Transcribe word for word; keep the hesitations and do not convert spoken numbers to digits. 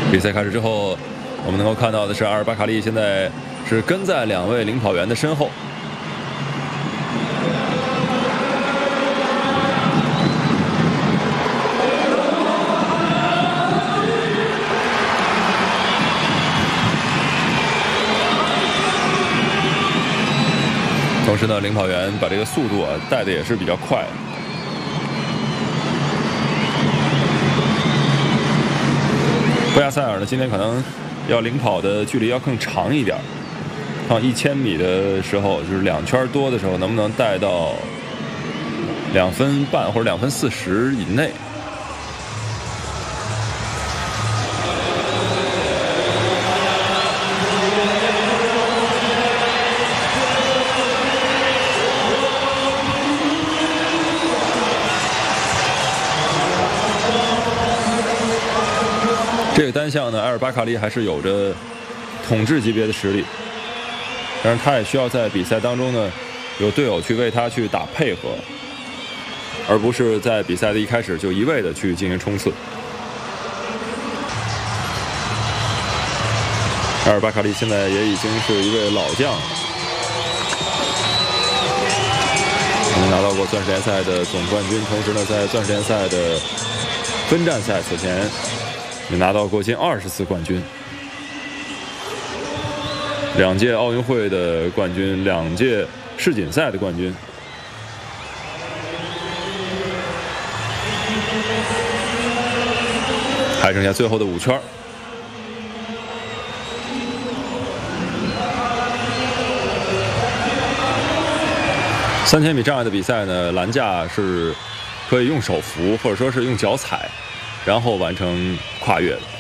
比赛开始之后，我们能够看到的是阿尔巴卡利现在是跟在两位领跑员的身后。同时呢，领跑员把这个速度啊带的也是比较快。 博亚塞尔呢，今天可能要领跑的距离要更长一点。看一千米的时候，就是两圈多的时候，能不能带到两分半或者两分四十以内？这个单项呢，埃尔巴卡利还是有着统治级别的实力，但是他也需要在比赛当中呢，有队友去为他去打配合，而不是在比赛的一开始就一味的去进行冲刺。埃尔巴卡利现在也已经是一位老将，曾经拿到过钻石联赛的总冠军，同时呢，在钻石联赛的分站赛此前。 也拿到过近二十次冠军，两届奥运会的冠军，两届世锦赛的冠军。还剩下最后的五圈。三千米障碍的比赛呢，栏架是可以用手扶，或者说是用脚踩。 然后完成跨越的。